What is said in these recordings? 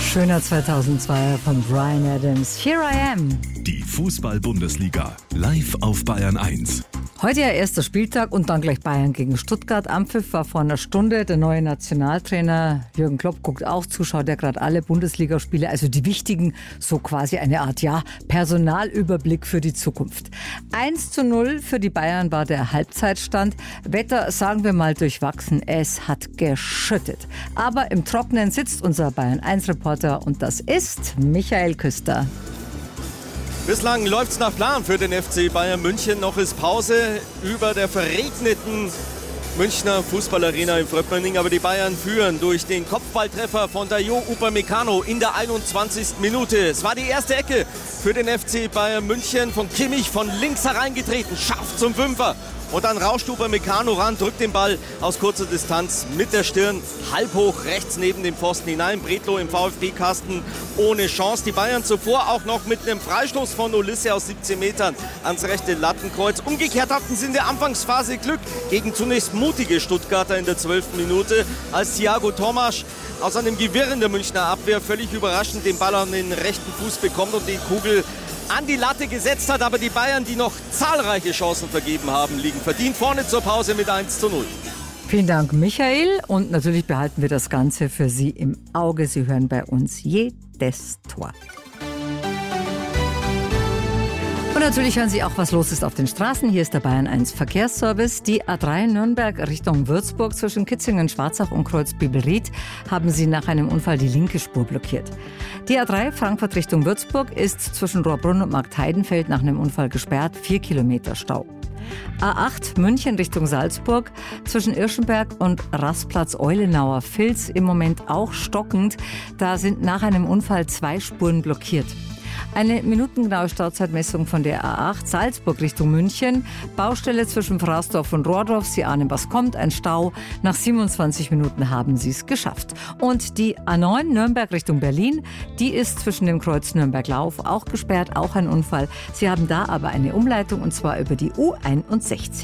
Schöner 2002 von Bryan Adams. Here I Am. Die Fußball-Bundesliga live auf Bayern 1. Heute ja erster Spieltag und dann gleich Bayern gegen Stuttgart. Anpfiff war vor einer Stunde. Der neue Nationaltrainer Jürgen Klopp guckt auch zu, schaut ja gerade alle Bundesligaspiele, also die wichtigen, so quasi eine Art, Personalüberblick für die Zukunft. 1:0 für die Bayern war der Halbzeitstand. Wetter, sagen wir mal, durchwachsen. Es hat geschüttet. Aber im Trockenen sitzt unser Bayern-1-Reporter und das ist Michael Küster. Bislang läuft's nach Plan für den FC Bayern München. Noch ist Pause über der verregneten Münchner Fußballarena in Fröppelning. Aber die Bayern führen durch den Kopfballtreffer von Dayot Upamecano in der 21. Minute. Es war die erste Ecke für den FC Bayern München. Von Kimmich von links hereingetreten, scharf zum Fünfer. Und dann rauscht Upamecano ran, drückt den Ball aus kurzer Distanz mit der Stirn halb hoch rechts neben dem Pfosten hinein. Bredlow im VfB-Kasten ohne Chance. Die Bayern zuvor auch noch mit einem Freistoß von Olise aus 17 Metern ans rechte Lattenkreuz. Umgekehrt hatten sie in der Anfangsphase Glück gegen zunächst mutige Stuttgarter in der 12. Minute, als Thiago Tomasch aus einem Gewirr in der Münchner Abwehr völlig überraschend den Ball an den rechten Fuß bekommt und die Kugel an die Latte gesetzt hat. Aber die Bayern, die noch zahlreiche Chancen vergeben haben, liegen verdient vorne zur Pause mit 1:0. Vielen Dank, Michael. Und natürlich behalten wir das Ganze für Sie im Auge. Sie hören bei uns jedes Tor. Und natürlich hören Sie auch, was los ist auf den Straßen. Hier ist der Bayern 1 Verkehrsservice. Die A3 Nürnberg Richtung Würzburg zwischen Kitzingen, Schwarzach und Kreuz-Bibelried haben Sie nach einem Unfall die linke Spur blockiert. Die A3 Frankfurt Richtung Würzburg ist zwischen Rohrbrunn und Marktheidenfeld nach einem Unfall gesperrt. 4 Kilometer Stau. A8 München Richtung Salzburg zwischen Irschenberg und Rastplatz Eulenauer Vils im Moment auch stockend. Da sind nach einem Unfall 2 Spuren blockiert. Eine minutengenaue Stauzeitmessung von der A8 Salzburg Richtung München. Baustelle zwischen Fraßdorf und Rohrdorf. Sie ahnen, was kommt. Ein Stau. Nach 27 Minuten haben Sie es geschafft. Und die A9 Nürnberg Richtung Berlin, die ist zwischen dem Kreuz Nürnberg-Lauf auch gesperrt. Auch ein Unfall. Sie haben da aber eine Umleitung und zwar über die U61.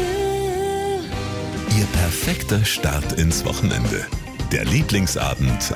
Ihr perfekter Start ins Wochenende. Der Lieblingsabend